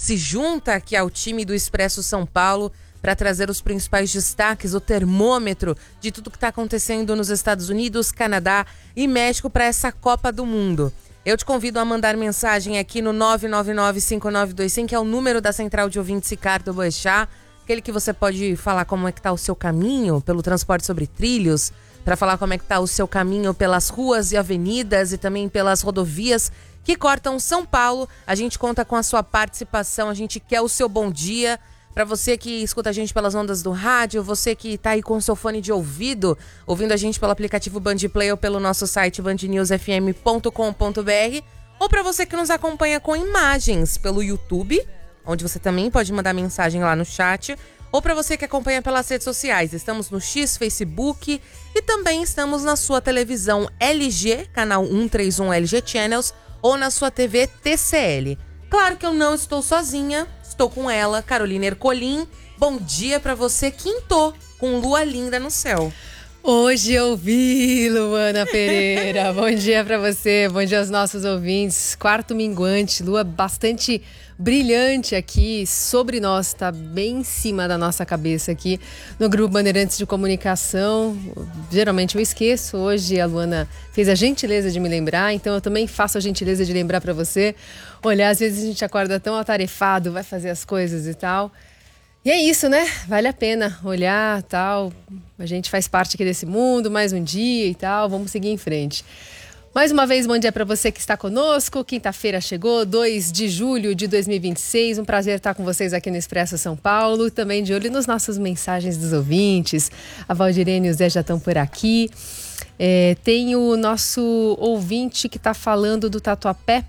se junta aqui ao time do Expresso São Paulo para trazer os principais destaques, o termômetro de tudo que está acontecendo nos Estados Unidos, Canadá e México para essa Copa do Mundo. Eu te convido a mandar mensagem aqui no 999-5925, que é o número da Central de Ouvintes Ricardo Boechat, aquele que você pode falar como é que está o seu caminho pelo transporte sobre trilhos, para falar como é que está o seu caminho pelas ruas e avenidas e também pelas rodovias que cortam São Paulo. A gente conta com a sua participação, a gente quer o seu bom dia. Para você que escuta a gente pelas ondas do rádio, você que tá aí com o seu fone de ouvido, ouvindo a gente pelo aplicativo Band Play ou pelo nosso site bandnewsfm.com.br, ou para você que nos acompanha com imagens pelo YouTube, onde você também pode mandar mensagem lá no chat, ou para você que acompanha pelas redes sociais. Estamos no X, Facebook e também estamos na sua televisão LG, canal 131 LG Channels, ou na sua TV TCL. Claro que eu não estou sozinha, estou com ela, Carolina Ercolim. Bom dia pra você, quintou, com lua linda no céu. Hoje eu vi, Luana Pereira. Bom dia pra você, bom dia aos nossos ouvintes. Quarto minguante, lua bastante brilhante aqui sobre nós, tá bem em cima da nossa cabeça aqui no Grupo Bandeirantes de Comunicação. Geralmente eu esqueço, hoje a Luana fez a gentileza de me lembrar, então eu também faço a gentileza de lembrar pra você. Olha, às vezes a gente acorda tão atarefado, vai fazer as coisas e tal. E é isso, né? Vale a pena olhar, tal. A gente faz parte aqui desse mundo, mais um dia e tal. Vamos seguir em frente. Mais uma vez, bom dia para você que está conosco. Quinta-feira chegou, 2 de julho de 2026. Um prazer estar com vocês aqui no Expresso São Paulo. Também de olho nas nossas mensagens dos ouvintes. A Valdirene e o Zé já estão por aqui. Tem o nosso ouvinte que está falando do Tatuapé,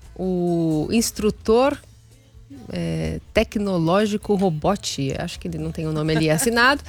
o instrutor tecnológico robot, acho que ele não tem o nome ali assinado.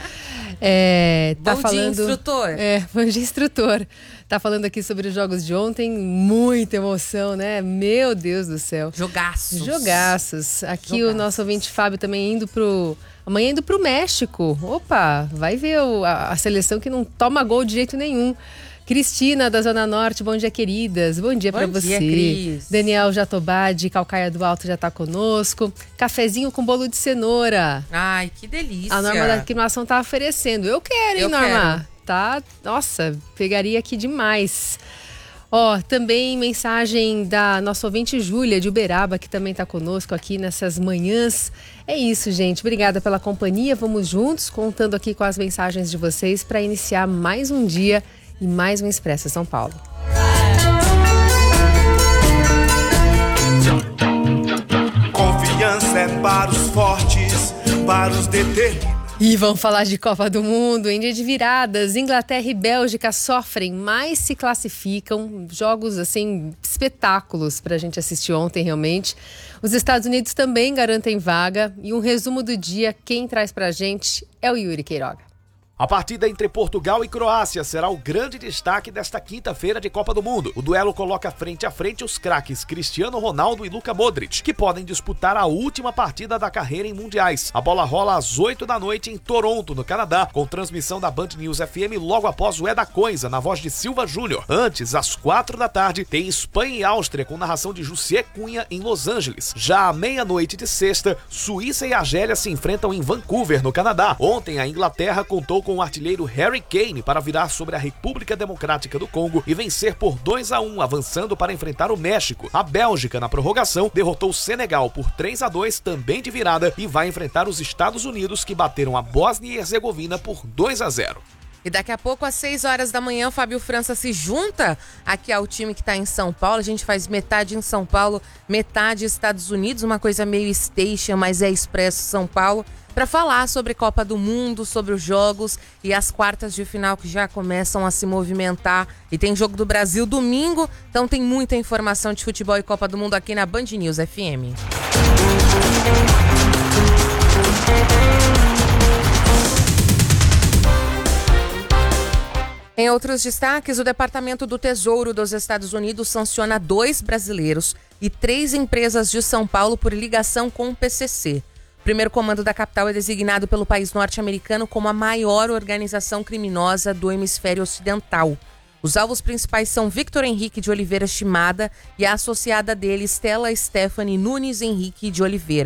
Tá bom falando, dia, instrutor. Bom dia, instrutor. Tá falando aqui sobre os jogos de ontem, muita emoção, né? Meu Deus do céu. Jogaços. Aqui o nosso ouvinte Fábio também amanhã indo pro México. Opa, vai ver a seleção que não toma gol de jeito nenhum. Cristina, da Zona Norte, bom dia, queridas. Bom dia para você. Cris. Daniel Jatobá, de Calcaia do Alto, já está conosco. Cafezinho com bolo de cenoura. Ai, que delícia. A Norma da Aclimação tá oferecendo. Eu quero, hein, Norma? Tá, nossa, pegaria aqui demais. Também mensagem da nossa ouvinte Júlia, de Uberaba, que também está conosco aqui nessas manhãs. É isso, gente. Obrigada pela companhia. Vamos juntos, contando aqui com as mensagens de vocês para iniciar mais um dia e mais um Expresso São Paulo. Confiança é para os fortes, para os determinados. E vamos falar de Copa do Mundo, em dia de viradas. Inglaterra e Bélgica sofrem, mas se classificam. Jogos, assim, espetáculos pra gente assistir ontem, realmente. Os Estados Unidos também garantem vaga. E um resumo do dia, quem traz pra gente é o Yuri Queiroga. A partida entre Portugal e Croácia será o grande destaque desta quinta-feira de Copa do Mundo. O duelo coloca frente a frente os craques Cristiano Ronaldo e Luka Modric, que podem disputar a última partida da carreira em mundiais. A bola rola às 8 da noite em Toronto, no Canadá, com transmissão da Band News FM logo após o É da Coisa, na voz de Silva Júnior. Antes, às 4 da tarde, tem Espanha e Áustria, com narração de Jussier Cunha em Los Angeles. Já à meia-noite de sexta, Suíça e Argélia se enfrentam em Vancouver, no Canadá. Ontem, a Inglaterra contou com o artilheiro Harry Kane para virar sobre a República Democrática do Congo e vencer por 2-1, avançando para enfrentar o México. A Bélgica, na prorrogação, derrotou o Senegal por 3-2, também de virada, e vai enfrentar os Estados Unidos, que bateram a Bósnia e Herzegovina por 2-0. E daqui a pouco, às 6 horas da manhã, o Fábio França se junta aqui ao time que está em São Paulo. A gente faz metade em São Paulo, metade Estados Unidos, uma coisa meio station, mas é Expresso São Paulo, para falar sobre Copa do Mundo, sobre os jogos e as quartas de final que já começam a se movimentar. E tem jogo do Brasil domingo, então tem muita informação de futebol e Copa do Mundo aqui na Band News FM. Em outros destaques, o Departamento do Tesouro dos Estados Unidos sanciona 2 brasileiros e 3 empresas de São Paulo por ligação com o PCC. O primeiro comando da capital é designado pelo país norte-americano como a maior organização criminosa do hemisfério ocidental. Os alvos principais são Victor Henrique de Oliveira Shimada e a associada dele, Stella Stephanie Nunes Henrique de Oliveira.